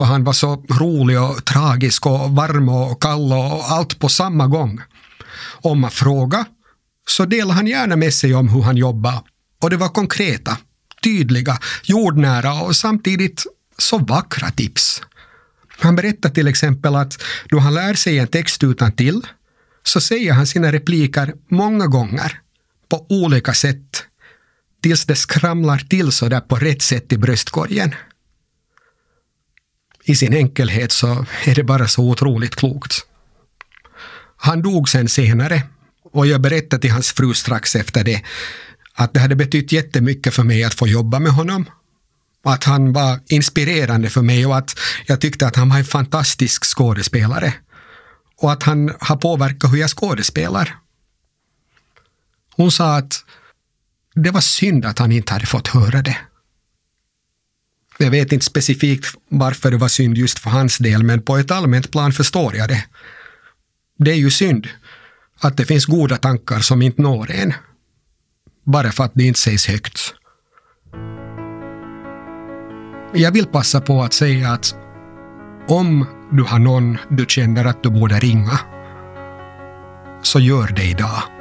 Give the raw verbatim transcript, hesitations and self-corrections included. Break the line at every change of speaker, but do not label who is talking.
Och han var så rolig och tragisk och varm och kall och allt på samma gång. Om man frågar så delade han gärna med sig om hur han jobbade. Och det var konkreta, tydliga, jordnära och samtidigt så vackra tips. Han berättar till exempel att då han lär sig en text utan till så säger han sina repliker många gånger på olika sätt tills det skramlar till så där på rätt sätt i bröstkorgen. I sin enkelhet så är det bara så otroligt klokt. Han dog sen senare och jag berättade till hans fru strax efter det att det hade betytt jättemycket för mig att få jobba med honom. Att han var inspirerande för mig och att jag tyckte att han var en fantastisk skådespelare. Och att han har påverkat hur jag skådespelar. Hon sa att det var synd att han inte hade fått höra det. Jag vet inte specifikt varför det var synd just för hans del, men på ett allmänt plan förstår jag det. Det är ju synd att det finns goda tankar som inte når en. Bara för att det inte sägs högt. Jag vill passa på att säga att om du har någon du känner att du borde ringa så gör det idag.